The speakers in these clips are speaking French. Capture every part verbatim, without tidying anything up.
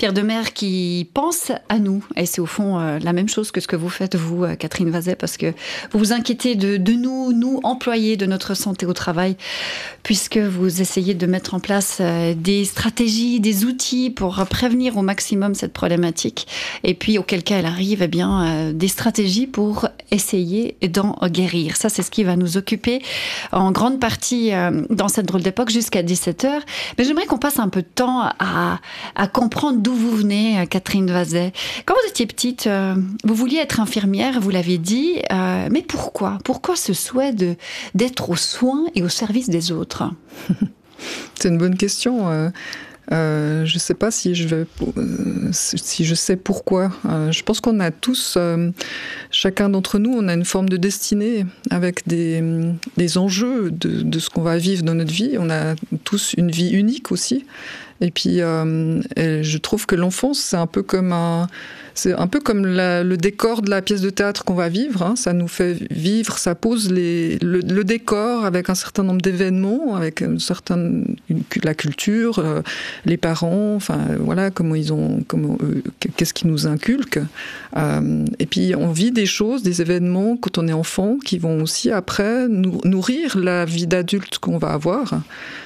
Pierre Demers qui pense à nous. Et c'est au fond euh, la même chose que ce que vous faites, vous, euh, Catherine Vazet, parce que vous vous inquiétez de, de nous, nous, employés, de notre santé au travail, puisque vous essayez de mettre en place euh, des stratégies, des outils pour prévenir au maximum cette problématique. Et puis, auquel cas elle arrive, eh bien, euh, des stratégies pour essayer d'en guérir. Ça, c'est ce qui va nous occuper en grande partie euh, dans cette drôle d'époque jusqu'à dix-sept heures. Mais j'aimerais qu'on passe un peu de temps à, à comprendre d'où vous venez, Catherine Vazet. Quand vous étiez petite, euh, vous vouliez être infirmière, vous l'avez dit, euh, mais pourquoi ? Pourquoi ce souhait de, d'être aux soins et au service des autres ? C'est une bonne question. Euh... Euh, je ne sais pas si je vais, euh, si je sais pourquoi. Euh, je pense qu'on a tous, euh, chacun d'entre nous, on a une forme de destinée avec des, des enjeux de, de ce qu'on va vivre dans notre vie. On a tous une vie unique aussi. Et puis, euh, et je trouve que l'enfance, c'est un peu comme un, c'est un peu comme la, le décor de la pièce de théâtre qu'on va vivre. Hein. Ça nous fait vivre, ça pose les, le, le décor avec un certain nombre d'événements, avec une certaine, une, la culture, euh, les parents, enfin voilà, comment ils ont, comment, euh, qu'est-ce qu'ils nous inculquent. Euh, et puis, on vit des choses, des événements quand on est enfant, qui vont aussi après nous, nourrir la vie d'adulte qu'on va avoir.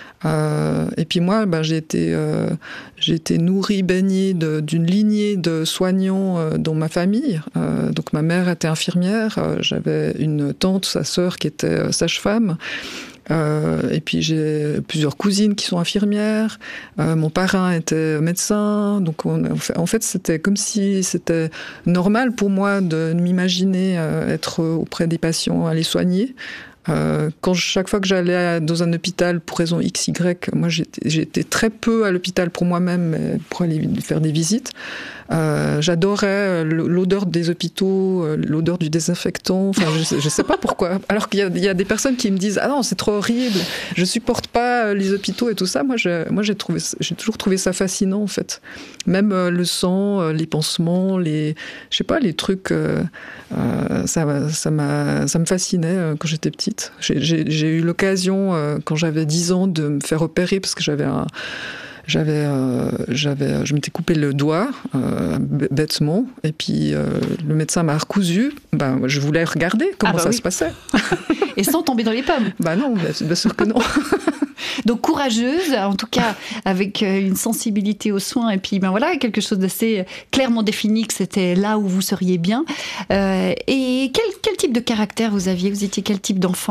Euh, et puis moi, ben, j'ai été, euh, j'ai été nourrie, baignée de, d'une lignée de soignants euh, dans ma famille. Euh, donc ma mère était infirmière, euh, j'avais une tante, sa sœur qui était sage-femme. Euh, et puis j'ai plusieurs cousines qui sont infirmières. Euh, mon parrain était médecin. Donc on, en fait, c'était comme si c'était normal pour moi de m'imaginer euh, être auprès des patients, à les soigner. Euh, quand chaque fois que j'allais dans un hôpital pour raison X, Y, moi j'étais, j'étais très peu à l'hôpital pour moi-même, pour aller faire des visites. Euh, j'adorais l'odeur des hôpitaux, l'odeur du désinfectant. Enfin, je, je sais pas pourquoi. Alors qu'il y a, il y a des personnes qui me disent ah non c'est trop horrible, je supporte pas les hôpitaux et tout ça. Moi, je, moi j'ai trouvé, j'ai toujours trouvé ça fascinant en fait. Même euh, le sang, les pansements, les, je sais pas, les trucs, euh, euh, ça, ça m'a, ça me fascinait euh, quand j'étais petite. J'ai, j'ai, j'ai eu l'occasion euh, quand j'avais dix ans de me faire opérer parce que j'avais un J'avais, euh, j'avais, je m'étais coupé le doigt euh, bêtement, et puis euh, le médecin m'a recousu. Ben, je voulais regarder comment ah bah ça oui. se passait. Et sans tomber dans les pommes. Ben non, bien, bien sûr que non. Donc courageuse, en tout cas avec une sensibilité aux soins, et puis ben voilà, quelque chose d'assez clairement défini que c'était là où vous seriez bien. Euh, et quel, quel type de caractère vous aviez ? Vous étiez quel type d'enfant ?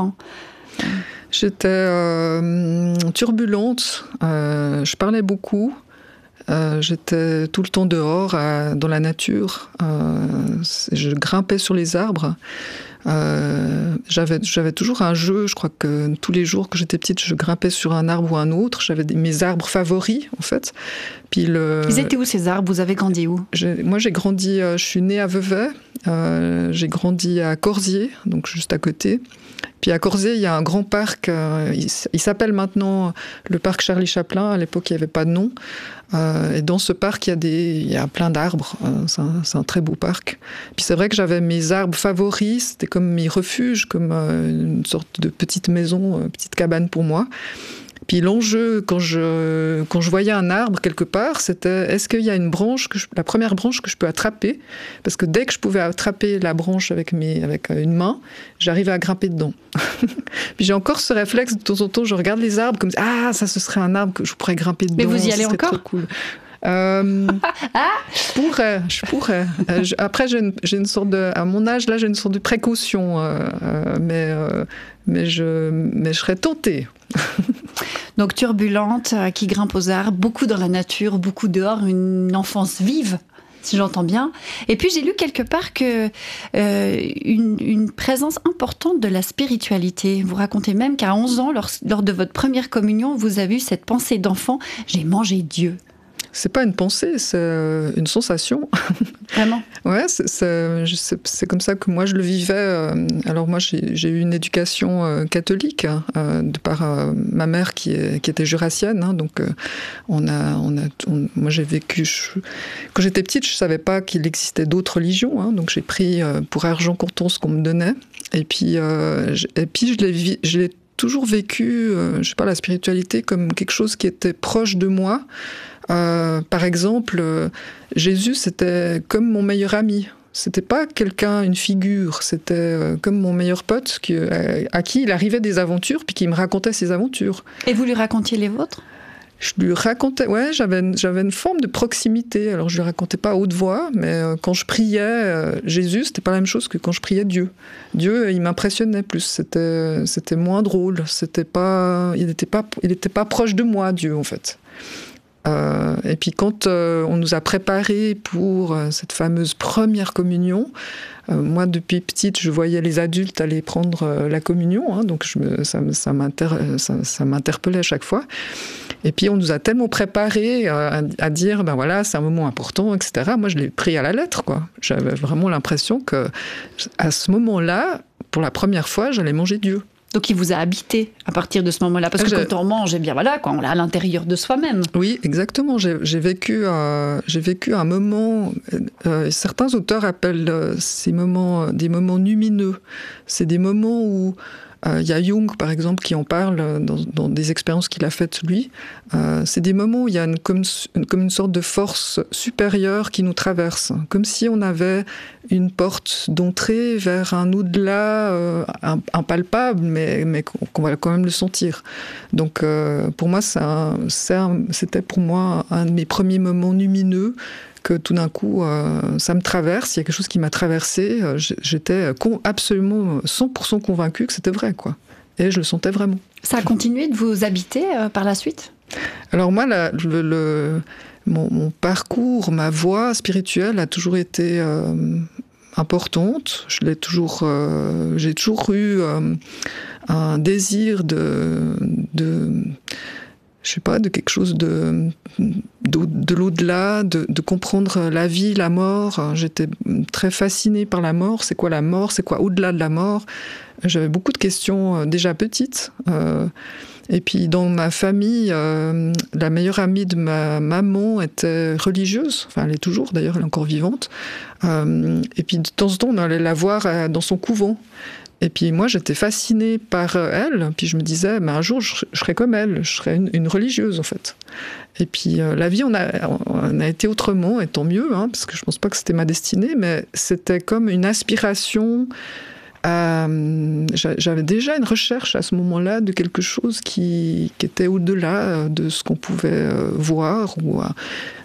J'étais euh, turbulente, euh, je parlais beaucoup, euh, j'étais tout le temps dehors, euh, dans la nature, euh, je grimpais sur les arbres. Euh, j'avais, j'avais toujours un jeu, je crois que tous les jours que j'étais petite, je grimpais sur un arbre ou un autre. J'avais des, mes arbres favoris, en fait. Puis le, Ils étaient où ces arbres ? Vous avez grandi où ? j'ai, Moi, j'ai grandi, euh, je suis née à Vevey, euh, j'ai grandi à Corzier, donc juste à côté. Puis à Corzier, il y a un grand parc, euh, il, il s'appelle maintenant le parc Charlie Chaplin. À l'époque, il n'y avait pas de nom. Euh, et dans ce parc, il y a, des, il y a plein d'arbres. Euh, c'est, un, c'est un très beau parc. Puis c'est vrai que j'avais mes arbres favoris. C'était comme mes refuges, comme euh, une sorte de petite maison, euh, petite cabane pour moi. Puis l'enjeu, quand je, quand je voyais un arbre quelque part, c'était est-ce qu'il y a une branche, que je, la première branche que je peux attraper ? Parce que dès que je pouvais attraper la branche avec, mes, avec une main, j'arrivais à grimper dedans. Puis j'ai encore ce réflexe, de temps en temps, je regarde les arbres comme ah, ça ce serait un arbre que je pourrais grimper dedans. Mais vous y allez encore ? Trop cool. Euh, ah je pourrais, je pourrais. Euh, je, après, j'ai une, j'ai une sorte de, à mon âge, là, j'ai une sorte de précaution, euh, euh, mais, euh, mais, je, mais je serais tentée. Donc turbulente, euh, qui grimpe aux arbres, beaucoup dans la nature, beaucoup dehors, une enfance vive, si j'entends bien. Et puis j'ai lu quelque part que euh, une, une présence importante de la spiritualité. Vous racontez même qu'à onze ans, lors, lors de votre première communion, vous avez eu cette pensée d'enfant « j'ai mangé Dieu ». C'est pas une pensée, c'est une sensation. Vraiment ? Ouais, c'est, c'est, c'est, c'est comme ça que moi je le vivais. Alors moi j'ai, j'ai eu une éducation catholique euh, de par euh, ma mère qui, est, qui était jurassienne. Hein, donc euh, on a, on a, on, moi j'ai vécu. Je, quand j'étais petite, je savais pas qu'il existait d'autres religions. Hein, donc j'ai pris euh, pour argent comptant ce qu'on me donnait. Et puis, euh, et puis je l'ai, je l'ai toujours vécu, euh, je sais pas, la spiritualité comme quelque chose qui était proche de moi. Euh, par exemple, euh, Jésus, c'était comme mon meilleur ami. C'était pas quelqu'un, une figure, c'était euh, comme mon meilleur pote qui, à, à qui il arrivait des aventures, puis qui me racontait ses aventures. Et vous lui racontiez les vôtres ? Je lui racontais, ouais, j'avais, j'avais une forme de proximité. Alors je lui racontais pas à haute voix, mais euh, quand je priais euh, Jésus, c'était pas la même chose que quand je priais Dieu. Dieu, il m'impressionnait plus. C'était, c'était moins drôle. C'était pas, il n'était pas, il était pas proche de moi, Dieu, en fait. Euh, et puis quand euh, on nous a préparés pour euh, cette fameuse première communion, euh, moi depuis petite je voyais les adultes aller prendre euh, la communion, hein, donc je me, ça, ça, m'inter, ça, ça m'interpellait à chaque fois. Et puis on nous a tellement préparés euh, à, à dire ben voilà c'est un moment important, et cetera. Moi je l'ai pris à la lettre, quoi. J'avais vraiment l'impression que à ce moment-là, pour la première fois, j'allais manger Dieu. Donc il vous a habité à partir de ce moment-là, parce que j'ai... quand on mange, eh bien voilà, quoi, on l'a à l'intérieur de soi-même. Oui, exactement. J'ai, j'ai vécu, euh, j'ai vécu un moment. Euh, certains auteurs appellent euh, ces moments des moments lumineux. C'est des moments où il euh, y a Jung, par exemple, qui en parle dans, dans des expériences qu'il a faites lui. Euh, c'est des moments où il y a une, comme, une, comme une sorte de force supérieure qui nous traverse, comme si on avait une porte d'entrée vers un au-delà euh, impalpable, mais, mais qu'on va quand même le sentir. Donc, euh, pour moi, ça, ça, c'était pour moi un de mes premiers moments lumineux, que tout d'un coup, euh, ça me traverse, il y a quelque chose qui m'a traversé, euh, j'étais con, absolument cent pour cent convaincue que c'était vrai, quoi. Et je le sentais vraiment. Ça a continué de vous habiter euh, par la suite ? Alors moi, la, le, le, mon, mon parcours, ma voie spirituelle a toujours été euh, importante. Je l'ai toujours, euh, j'ai toujours eu euh, un désir de... de je sais pas, de quelque chose de, de, de l'au-delà, de, de comprendre la vie, la mort. J'étais très fascinée par la mort. C'est quoi la mort ? C'est quoi au-delà de la mort ? J'avais beaucoup de questions déjà petites. Euh, et puis dans ma famille, euh, la meilleure amie de ma maman était religieuse. Enfin, elle est toujours, d'ailleurs, elle est encore vivante. Euh, et puis de temps en temps, on allait la voir dans son couvent. Et puis moi, j'étais fascinée par elle. Puis je me disais, mais un jour, je, je serai comme elle. Je serai une, une religieuse, en fait. Et puis euh, la vie, on a, on a été autrement, et tant mieux, hein, parce que je ne pense pas que c'était ma destinée, mais c'était comme une aspiration. À, j'avais déjà une recherche à ce moment-là de quelque chose qui, qui était au-delà de ce qu'on pouvait voir, ou un,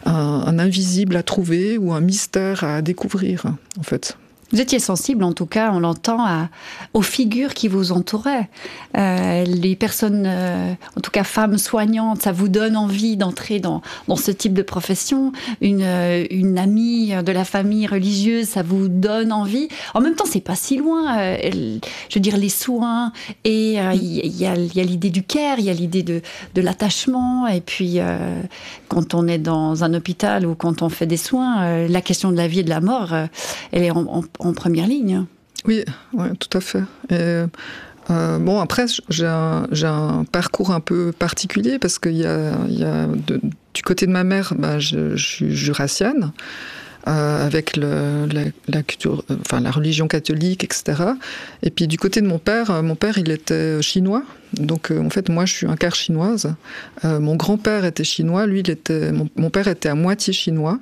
un invisible à trouver, ou un mystère à découvrir, en fait. Vous étiez sensible, en tout cas, on l'entend, à, aux figures qui vous entouraient. Euh, les personnes, euh, en tout cas femmes soignantes, ça vous donne envie d'entrer dans, dans ce type de profession. Une, une amie de la famille religieuse, ça vous donne envie. En même temps, c'est pas si loin. Euh, je veux dire, les soins, et il euh, y, y, a, y a l'idée du care, il y a l'idée de, de l'attachement. Et puis, euh, quand on est dans un hôpital ou quand on fait des soins, euh, la question de la vie et de la mort, euh, elle est en, en en première ligne. Oui, ouais, tout à fait. Et, euh, bon, après, j'ai un, j'ai un parcours un peu particulier parce qu'il y a, il y a de, du côté de ma mère, bah, je, je suis jurassienne, euh, avec le, la, la, culture, enfin, la religion catholique, et cetera. Et puis du côté de mon père, mon père, il était chinois. Donc, euh, en fait, moi, je suis un quart chinoise. Euh, mon grand-père était chinois. Lui, il était, mon, mon père était à moitié chinois.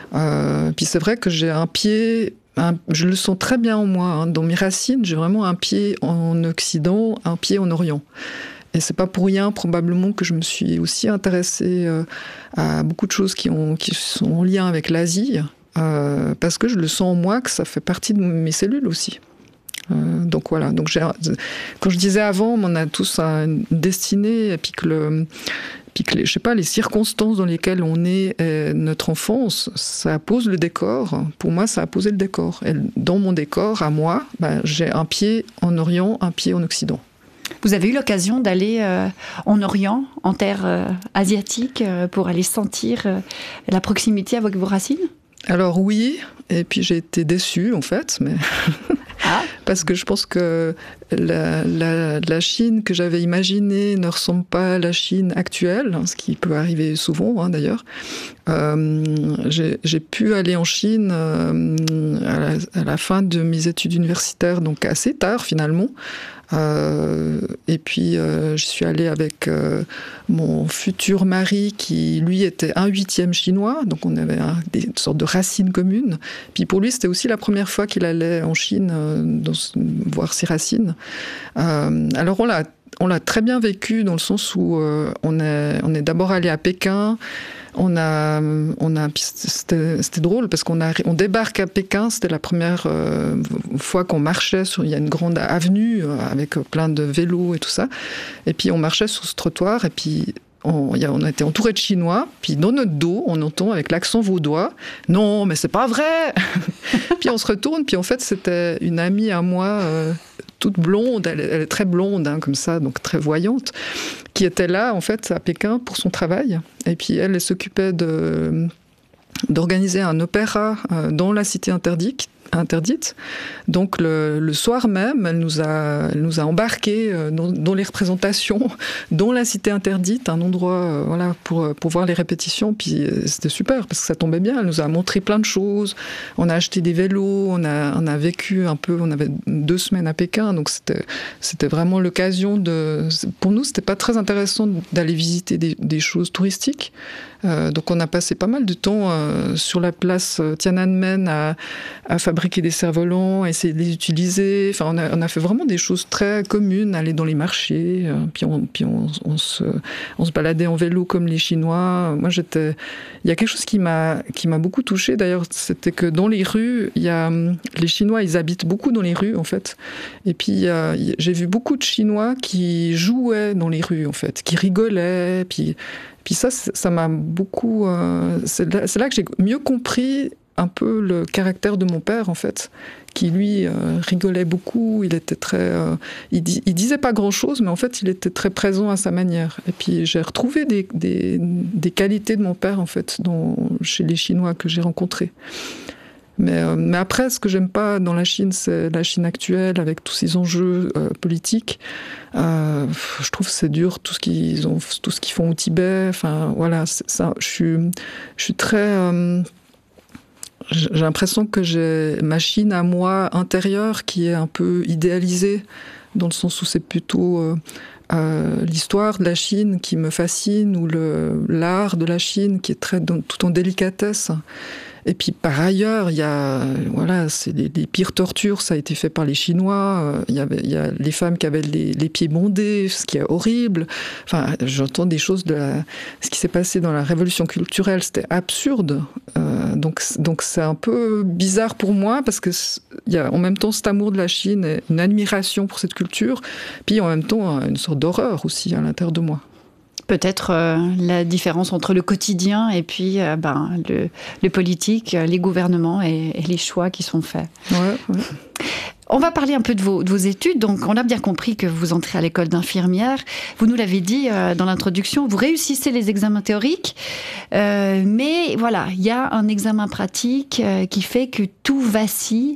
Euh, puis c'est vrai que j'ai un pied... Un, je le sens très bien en moi, hein. Dans mes racines, j'ai vraiment un pied en Occident, un pied en Orient. Et c'est pas pour rien, probablement, que je me suis aussi intéressée euh, à beaucoup de choses qui, ont, qui sont en lien avec l'Asie, euh, parce que je le sens en moi, que ça fait partie de mes cellules aussi. Euh, donc voilà. Donc j'ai, quand je disais avant, on a tous une destinée, et puis que le... Puis que les, je sais pas, les circonstances dans lesquelles on est, est notre enfance, ça pose le décor. Pour moi, ça a posé le décor. Et dans mon décor, à moi, bah, j'ai un pied en Orient, un pied en Occident. Vous avez eu l'occasion d'aller euh, en Orient, en terre euh, asiatique, euh, pour aller sentir euh, la proximité avec vos racines ? Alors oui, et puis j'ai été déçue en fait, mais ah. Parce que je pense que la, la, la Chine que j'avais imaginée ne ressemble pas à la Chine actuelle, ce qui peut arriver souvent hein, d'ailleurs. Euh, j'ai, j'ai pu aller en Chine euh, à, la, à la fin de mes études universitaires, donc assez tard finalement. Euh, et puis euh, je suis allée avec euh, mon futur mari qui lui était un huitième chinois, donc on avait un, des sortes de racines communes. Puis pour lui c'était aussi la première fois qu'il allait en Chine euh, dans, voir ses racines. Euh, alors on l'a, on l'a très bien vécu dans le sens où euh, on est, on est d'abord allé à Pékin. On a, on a, c'était, c'était drôle parce qu'on a, on débarque à Pékin. C'était la première euh, fois qu'on marchait sur. Il y a une grande avenue euh, avec plein de vélos et tout ça. Et puis on marchait sur ce trottoir et puis on, y a, on a été entouré de Chinois. Puis dans notre dos, on entend avec l'accent vaudois, non, mais c'est pas vrai. Puis on se retourne. Puis en fait, c'était une amie à moi. Euh, toute blonde, elle, elle est très blonde, hein, comme ça, donc très voyante, qui était là, en fait, à Pékin pour son travail. Et puis, elle, elle s'occupait de, d'organiser un opéra euh, dans la cité interdite. interdite. Donc, le, le soir même, elle nous a, elle nous a embarqués euh, dans, dans les représentations, dans la cité interdite, un endroit euh, voilà, pour, pour voir les répétitions. Puis, euh, c'était super, parce que ça tombait bien. Elle nous a montré plein de choses. On a acheté des vélos, on a, on a vécu un peu, on avait deux semaines à Pékin, donc c'était, c'était vraiment l'occasion de... Pour nous, c'était pas très intéressant d'aller visiter des, des choses touristiques. Euh, donc on a passé pas mal de temps euh, sur la place Tiananmen à, à fabriquer des cerfs-volants, à essayer de les utiliser. Enfin, on a, on a fait vraiment des choses très communes, aller dans les marchés, euh, puis, on, puis on, on, se, on se baladait en vélo comme les Chinois. Moi, j'étais... Il y a quelque chose qui m'a, qui m'a beaucoup touchée, d'ailleurs, c'était que dans les rues, il y a... les Chinois, ils habitent beaucoup dans les rues, en fait. Et puis, il y a... j'ai vu beaucoup de Chinois qui jouaient dans les rues, en fait, qui rigolaient, puis... Puis ça, ça m'a beaucoup... Euh, c'est, là, c'est là que j'ai mieux compris un peu le caractère de mon père, en fait, qui, lui, euh, rigolait beaucoup. Il était très... Euh, il, di, il disait pas grand-chose, mais en fait, il était très présent à sa manière. Et puis, j'ai retrouvé des, des, des qualités de mon père, en fait, dans, chez les Chinois que j'ai rencontrés. Mais, euh, mais après, ce que j'aime pas dans la Chine, c'est la Chine actuelle, avec tous ces enjeux euh, politiques. Euh, je trouve que c'est dur, tout ce qu'ils ont, tout ce qu'ils font au Tibet. Enfin, voilà, c'est ça. Je suis, je suis très... Euh, j'ai l'impression que j'ai ma Chine à moi intérieure qui est un peu idéalisée, dans le sens où c'est plutôt... Euh, Euh, l'histoire de la Chine qui me fascine, ou le, l'art de la Chine qui est très dans, tout en délicatesse. Et puis par ailleurs, il y a, voilà, c'est les, les pires tortures, ça a été fait par les Chinois. Il y avait, il y a les femmes qui avaient les, les pieds bondés, ce qui est horrible. Enfin, j'entends des choses de la, ce qui s'est passé dans la révolution culturelle, c'était absurde. Euh, donc, donc c'est un peu bizarre pour moi, parce que il y a en même temps cet amour de la Chine, et une admiration pour cette culture, puis en même temps une sorte d'horreur aussi à l'intérieur de moi. Peut-être euh, la différence entre le quotidien et puis euh, ben, le, le politique, les gouvernements et, et les choix qui sont faits. Ouais, ouais. On va parler un peu de vos, de vos études. Donc, on a bien compris que vous entrez à l'école d'infirmière. Vous nous l'avez dit euh, dans l'introduction, vous réussissez les examens théoriques. Euh, mais voilà, il y a un examen pratique euh, qui fait que tout vacille.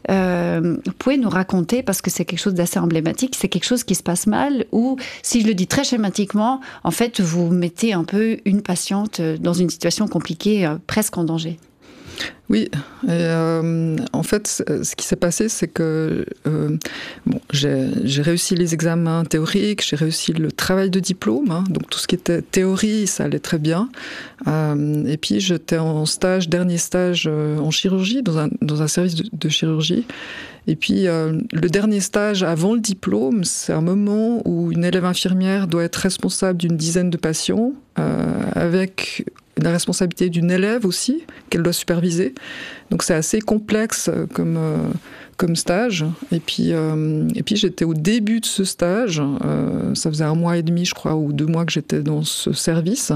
Euh, vous pouvez nous raconter, parce que c'est quelque chose d'assez emblématique, c'est quelque chose qui se passe mal, ou, si je le dis très schématiquement, en fait, vous mettez un peu une patiente dans une situation compliquée, euh, presque en danger. Oui, et euh, en fait, ce qui s'est passé, c'est que euh, bon, j'ai, j'ai réussi les examens théoriques, j'ai réussi le travail de diplôme, hein, donc tout ce qui était théorie, ça allait très bien. Euh, et puis j'étais en stage, dernier stage euh, en chirurgie, dans un, dans un service de, de chirurgie. Et puis euh, le dernier stage avant le diplôme, c'est un moment où une élève infirmière doit être responsable d'une dizaine de patients, euh, avec la responsabilité d'une élève aussi, qu'elle doit superviser. Donc c'est assez complexe comme, euh, comme stage. Et puis, euh, et puis j'étais au début de ce stage, euh, ça faisait un mois et demi je crois, ou deux mois que j'étais dans ce service.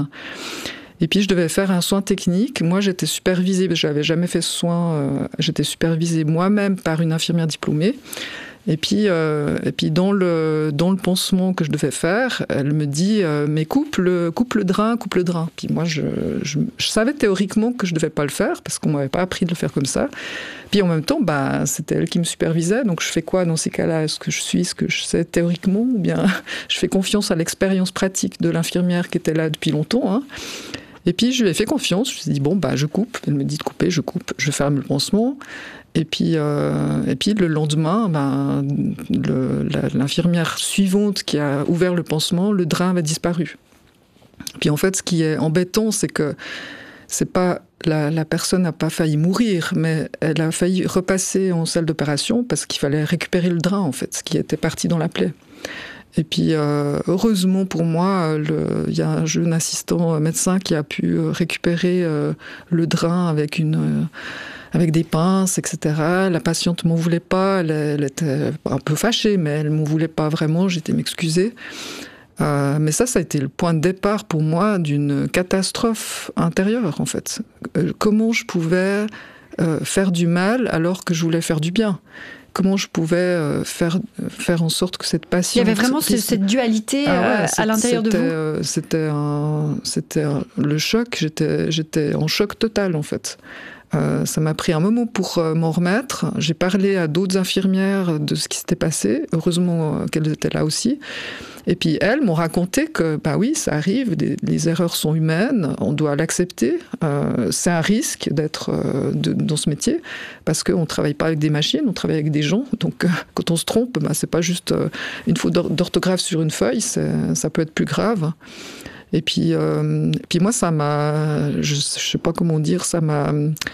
Et puis je devais faire un soin technique. Moi j'étais supervisée, je n'avais jamais fait ce soin, euh, j'étais supervisée moi-même par une infirmière diplômée. Et puis, euh, et puis dans, le, dans le pansement que je devais faire, elle me dit euh, « mais coupe le, coupe le drain, coupe le drain ». Puis moi, je, je, je savais théoriquement que je ne devais pas le faire, parce qu'on ne m'avait pas appris de le faire comme ça. Puis en même temps, bah, c'était elle qui me supervisait, donc je fais quoi dans ces cas-là ? Est-ce que je suis ce que je sais théoriquement, ou bien je fais confiance à l'expérience pratique de l'infirmière qui était là depuis longtemps, hein. Et puis je lui ai fait confiance, je me suis dit, bon, bah, je coupe. Elle me dit de couper, je coupe, je ferme le pansement. Et puis, euh, et puis le lendemain, ben, le, la, l'infirmière suivante qui a ouvert le pansement, le drain avait disparu. Puis en fait, ce qui est embêtant, c'est que c'est pas, la, la personne n'a pas failli mourir, mais elle a failli repasser en salle d'opération parce qu'il fallait récupérer le drain, en fait, ce qui était parti dans la plaie. Et puis, euh, heureusement pour moi, il y a un jeune assistant médecin qui a pu récupérer euh, le drain avec une... Euh, avec des pinces, et cetera. La patiente ne m'en voulait pas, elle, elle était un peu fâchée, mais elle ne m'en voulait pas vraiment, j'étais m'excuser. Euh, mais ça, ça a été le point de départ pour moi d'une catastrophe intérieure, en fait. Euh, comment je pouvais euh, faire du mal alors que je voulais faire du bien ? Comment je pouvais euh, faire, faire en sorte que cette patiente... Il y avait vraiment ce, cette dualité ah ouais, euh, à l'intérieur de vous euh, C'était, un, c'était un, le choc, j'étais, j'étais en choc total, en fait. Euh, ça m'a pris un moment pour euh, m'en remettre. J'ai parlé à d'autres infirmières de ce qui s'était passé. Heureusement euh, qu'elles étaient là aussi. Et puis elles m'ont raconté que, bah oui, ça arrive, des, les erreurs sont humaines, on doit l'accepter. Euh, c'est un risque d'être euh, de, dans ce métier parce qu'on ne travaille pas avec des machines, on travaille avec des gens. Donc euh, quand on se trompe, bah, c'est pas juste euh, une faute d'orthographe sur une feuille, c'est, ça peut être plus grave. Et puis, euh, et puis moi, ça m'a, je, je sais pas comment dire, ça m'a,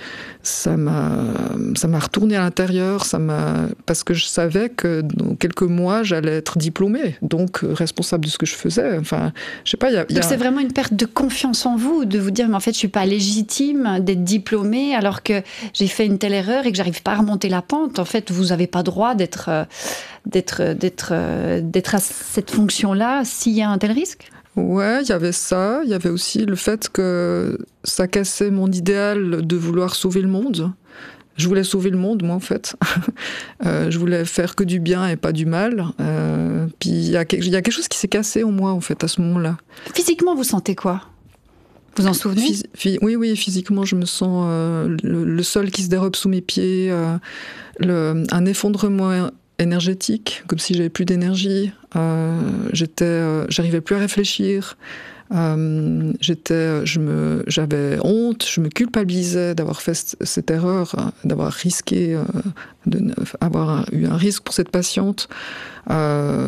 ça m'a, ça m'a retourné à l'intérieur, ça m'a, parce que je savais que dans quelques mois, j'allais être diplômée, donc responsable de ce que je faisais. Enfin, je sais pas. Y a, y a... Donc c'est vraiment une perte de confiance en vous, de vous dire, mais en fait, je suis pas légitime d'être diplômée alors que j'ai fait une telle erreur et que j'arrive pas à remonter la pente. En fait, vous avez pas droit d'être, d'être, d'être, d'être à cette fonction-là s'il y a un tel risque. Ouais, il y avait ça. Il y avait aussi le fait que ça cassait mon idéal de vouloir sauver le monde. Je voulais sauver le monde, moi, en fait. euh, je voulais faire que du bien et pas du mal. Euh, puis il y a, il y a quelque chose qui s'est cassé en moi, en fait, à ce moment-là. Physiquement, vous sentez quoi ? Vous en souvenez ? Phys- phy- Oui, oui, physiquement, je me sens euh, le, le sol qui se dérobe sous mes pieds, euh, le, un effondrement énergétique, comme si j'avais plus d'énergie. Euh, j'étais, euh, j'arrivais plus à réfléchir. Euh, j'étais, je me, j'avais honte, je me culpabilisais d'avoir fait c- cette erreur, hein, d'avoir risqué, euh, d'avoir eu un risque pour cette patiente. Euh,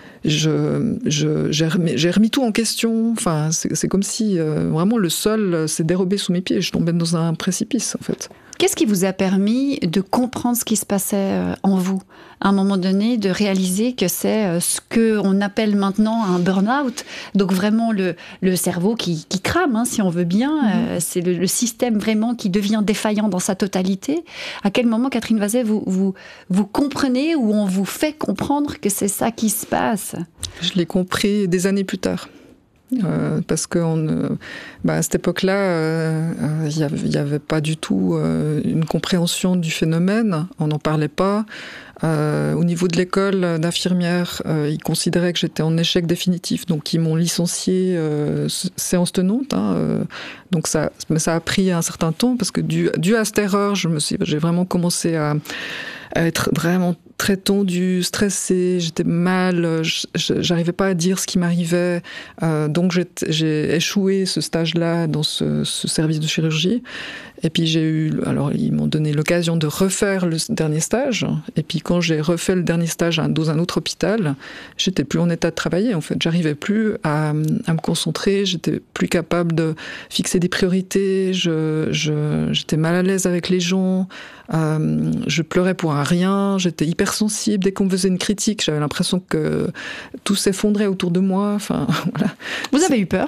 je, je, j'ai, remis, j'ai remis tout en question. Enfin, c'est, c'est comme si euh, vraiment le sol s'est dérobé sous mes pieds. Je tombais dans un précipice, en fait. Qu'est-ce qui vous a permis de comprendre ce qui se passait en vous, à un moment donné, de réaliser que c'est ce qu'on appelle maintenant un burn-out, donc vraiment le, le cerveau qui, qui crame, hein, si on veut bien, mmh. euh, c'est le, le système vraiment qui devient défaillant dans sa totalité. À quel moment, Catherine Vazet, vous, vous, vous comprenez ou on vous fait comprendre que c'est ça qui se passe ? Je l'ai compris des années plus tard. Euh, parce que on, bah à cette époque-là, il euh, euh, n'y avait pas du tout euh, une compréhension du phénomène, on n'en parlait pas. Euh, au niveau de l'école d'infirmière, euh, ils considéraient que j'étais en échec définitif, donc ils m'ont licenciée euh, séance tenante. Hein, euh, donc ça, mais ça a pris un certain temps, parce que dû, dû à cette erreur, je me suis, j'ai vraiment commencé à, à être vraiment très tendue, stressée, j'étais mal, j'arrivais pas à dire ce qui m'arrivait, euh, donc j'ai, j'ai échoué ce stage-là dans ce, ce service de chirurgie. Et puis j'ai eu, alors ils m'ont donné l'occasion de refaire le dernier stage. Et puis quand j'ai refait le dernier stage dans un autre hôpital, j'étais plus en état de travailler. En fait, j'arrivais plus à, à me concentrer. J'étais plus capable de fixer des priorités. Je, je, j'étais mal à l'aise avec les gens. Euh, je pleurais pour un rien. J'étais hypersensible. Dès qu'on me faisait une critique, j'avais l'impression que tout s'effondrait autour de moi. Enfin, voilà. Vous avez eu peur ?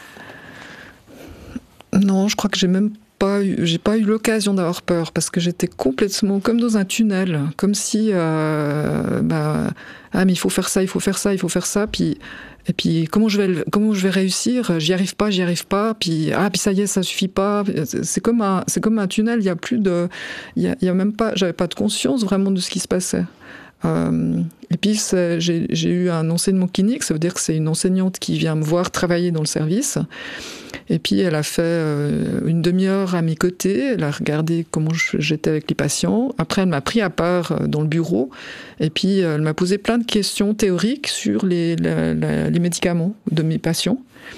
Non, je crois que j'ai même Pas eu, j'ai pas eu l'occasion d'avoir peur, parce que j'étais complètement comme dans un tunnel, comme si euh, bah, ah mais il faut faire ça, il faut faire ça, il faut faire ça, puis et puis comment je vais comment je vais réussir, j'y arrive pas, j'y arrive pas, puis ah puis ça y est, ça suffit pas. C'est comme un c'est comme un tunnel, il y a plus de il y a, il y a même pas, j'avais pas de conscience vraiment de ce qui se passait. Euh, et puis c'est, j'ai, j'ai eu un enseignement clinique, ça veut dire que c'est une enseignante qui vient me voir travailler dans le service. Et puis elle a fait euh, une demi-heure à mes côtés, elle a regardé comment j'étais avec les patients. Après, elle m'a pris à part dans le bureau, et puis elle m'a posé plein de questions théoriques sur les, les, les médicaments de mes patients.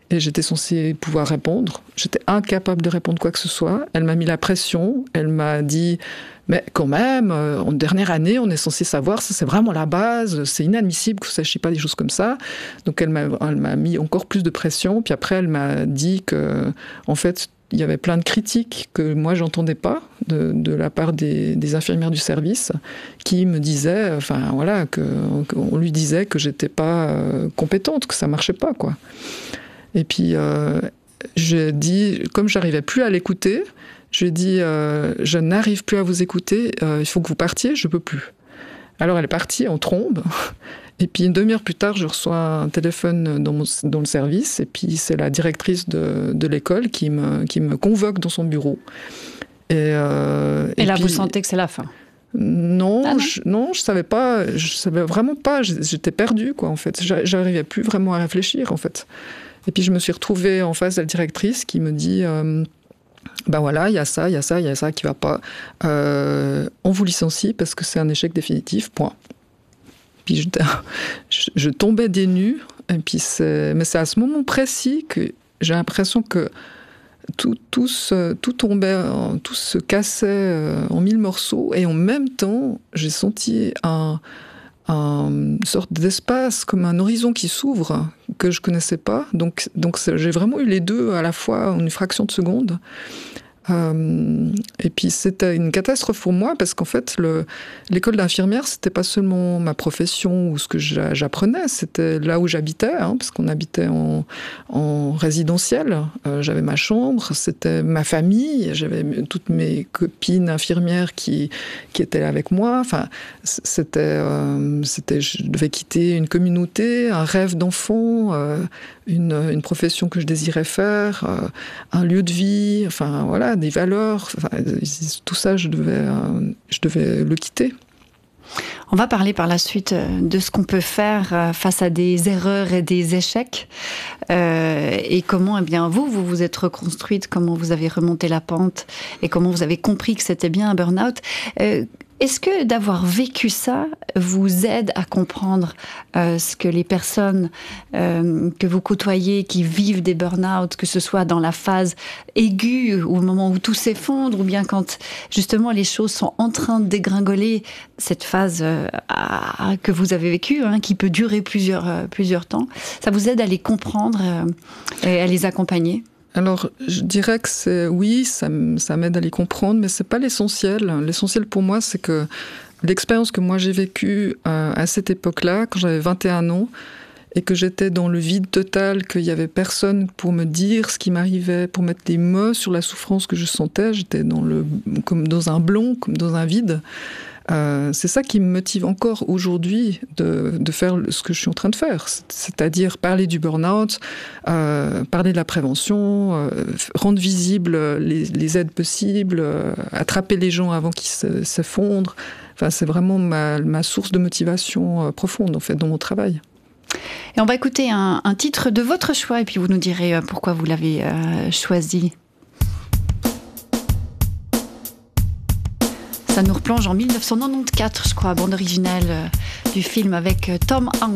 et j'étais censée pouvoir répondre. J'étais incapable de répondre quoi que ce soit. Elle m'a mis la pression, elle m'a dit « mais quand même, en dernière année, on est censé savoir, ça c'est vraiment la base, c'est inadmissible que vous ne sachiez pas des choses comme ça ». Donc elle m'a, elle m'a mis encore plus de pression, puis après elle m'a dit que, en fait, il y avait plein de critiques que moi j'entendais pas de, de la part des, des infirmières du service qui me disaient, enfin voilà, que, qu'on lui disait que j'étais pas euh, compétente, que ça marchait pas, quoi. Et puis euh, j'ai dit, comme j'arrivais plus à l'écouter, j'ai dit euh, je n'arrive plus à vous écouter, euh, il faut que vous partiez, je peux plus. Alors elle est partie en trombe. Et puis une demi-heure plus tard, je reçois un téléphone dans, mon, dans le service, et puis c'est la directrice de, de l'école qui me, qui me convoque dans son bureau. Et, euh, et, et là, puis, vous sentez que c'est la fin? Non, ah non. je, non, je savais pas, je savais vraiment pas. J'étais perdue, quoi, en fait. J'arrivais plus vraiment à réfléchir, en fait. Et puis je me suis retrouvée en face de la directrice qui me dit. Euh, Ben voilà, il y a ça, il y a ça, il y a ça qui va pas. Euh, on vous licencie parce que c'est un échec définitif, point. Puis je, je, je tombais des nues, et puis c'est, mais c'est à ce moment précis que j'ai l'impression que tout, tout, se, tout tombait, tout se cassait en mille morceaux, et en même temps, j'ai senti un, un, une sorte d'espace, comme un horizon qui s'ouvre, que je connaissais pas. Donc, donc j'ai vraiment eu les deux à la fois en une fraction de seconde. Euh, et puis c'était une catastrophe pour moi parce qu'en fait le, l'école d'infirmière c'était pas seulement ma profession ou ce que j'apprenais, c'était là où j'habitais, hein, parce qu'on habitait en, en résidentiel. Euh, j'avais ma chambre, c'était ma famille, j'avais toutes mes copines infirmières qui, qui étaient avec moi. Enfin, c'était, euh, c'était, je devais quitter une communauté, un rêve d'enfant, euh, une, une profession que je désirais faire, euh, un lieu de vie, enfin voilà, des valeurs, enfin, tout ça, je devais, euh, je devais le quitter. On va parler par la suite de ce qu'on peut faire face à des erreurs et des échecs, euh, et comment, eh bien, vous, vous vous êtes reconstruite, comment vous avez remonté la pente, et comment vous avez compris que c'était bien un burn-out. Euh, Est-ce que d'avoir vécu ça vous aide à comprendre euh, ce que les personnes euh, que vous côtoyez, qui vivent des burn-out, que ce soit dans la phase aiguë, au moment où tout s'effondre, ou bien quand justement les choses sont en train de dégringoler, cette phase euh, à, que vous avez vécue, hein, qui peut durer plusieurs, euh, plusieurs temps, ça vous aide à les comprendre euh, et à les accompagner ? Alors, je dirais que c'est, oui, ça, ça m'aide à les comprendre, mais c'est pas l'essentiel. L'essentiel pour moi, c'est que l'expérience que moi j'ai vécue euh, à cette époque-là, quand j'avais vingt et un ans, et que j'étais dans le vide total, qu'il y avait personne pour me dire ce qui m'arrivait, pour mettre des mots sur la souffrance que je sentais, j'étais dans le, comme dans un blanc, comme dans un vide. Euh, c'est ça qui me motive encore aujourd'hui de, de faire ce que je suis en train de faire, c'est-à-dire parler du burn-out, euh, parler de la prévention, euh, rendre visibles les, les aides possibles, euh, attraper les gens avant qu'ils se, s'effondrent. Enfin, c'est vraiment ma, ma source de motivation euh, profonde en fait dans mon travail. Et on va écouter un, un titre de votre choix et puis vous nous direz pourquoi vous l'avez euh, choisi. Ça nous replonge en mille neuf cent quatre-vingt-quatorze, je crois, bande originale du film avec Tom Hanks.